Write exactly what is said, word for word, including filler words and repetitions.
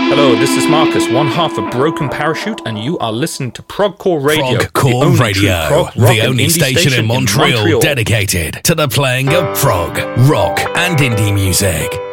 Hello, this is Marcus, one half of Broken Parachute, and you are listening to Progcore Radio. Progcore Radio, prog, the only station, station in Montreal, in Montreal dedicated to the playing of prog, rock, and indie music.